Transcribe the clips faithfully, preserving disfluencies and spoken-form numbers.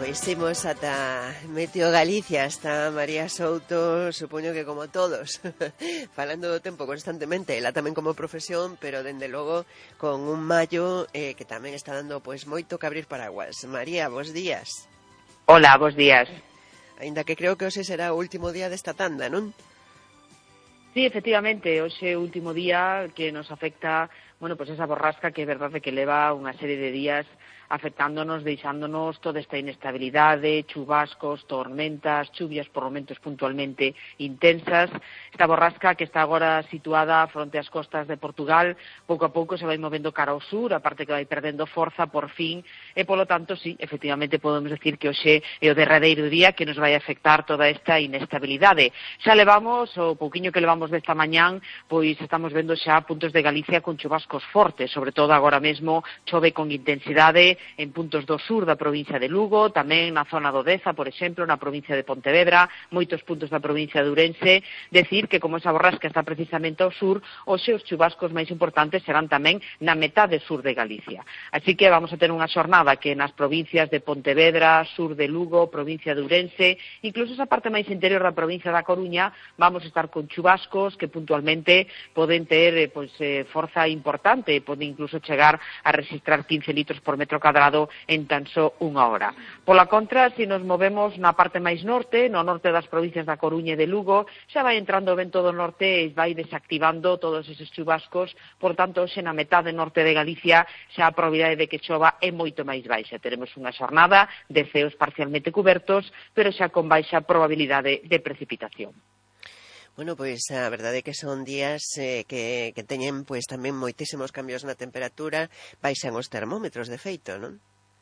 Pois imos ata Meteo Galicia, está María Souto, supoño que como todos, falando do tempo constantemente, ela tamén como profesión, pero dende logo con un maio eh, que tamén está dando pois moito que abrir paraguas. María, bos días. Hola, bos días. Aínda que creo que hoxe será o último día desta tanda, non? Sí, efectivamente, hoxe é o último día que nos afecta, bueno, pues esa borrasca que é verdade que leva unha serie de días afectándonos, deixándonos toda esta inestabilidade, chubascos, tormentas, chuvias por momentos puntualmente intensas. Esta borrasca que está agora situada fronte ás costas de Portugal, pouco a pouco se vai movendo cara ao sur, aparte que vai perdendo forza por fin, e polo tanto, sí, efectivamente podemos decir que hoxe é o derradeiro día que nos vai afectar toda esta inestabilidade. Xa levamos, o pouquiño que levamos desta mañán, pois estamos vendo xa puntos de Galicia con chubascos fortes, sobre todo agora mesmo chove con intensidade en puntos do sur da provincia de Lugo, tamén na zona do Deza, por exemplo, na provincia de Pontevedra, moitos puntos da provincia de Ourense. Decir que como esa borrasca está precisamente ao sur, hoxe os chubascos máis importantes serán tamén na metade sur de Galicia. Así que vamos a ter unha xornada que nas provincias de Pontevedra, sur de Lugo, provincia de Ourense, incluso esa parte máis interior da provincia da Coruña, vamos a estar con chubascos que puntualmente poden ter eh, pois, eh, forza importante, poden incluso chegar a registrar quince litros por metro cadrado en tan só unha hora. Pola contra, se nos movemos na parte máis norte, no norte das provincias da Coruña e de Lugo, xa vai entrando o vento do norte e vai desactivando todos eses chubascos, por tanto, hoxe na metade norte de Galicia xa a probabilidade de que chova é moito máis baixa. Teremos unha xornada de ceos parcialmente cubertos, pero xa con baixa probabilidade de precipitación. Bueno, pois a verdade é que son días eh, que, que teñen pois tamén moitísimos cambios na temperatura, baixan os termómetros de feito, non?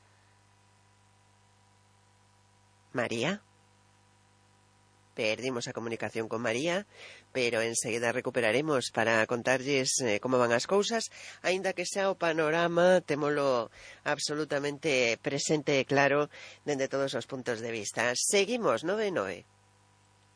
María? Perdimos a comunicación con María, pero enseguida recuperaremos para contarlles eh, como van as cousas, aínda que xa o panorama témolo absolutamente presente e claro dende todos os puntos de vista. Seguimos, nove nove.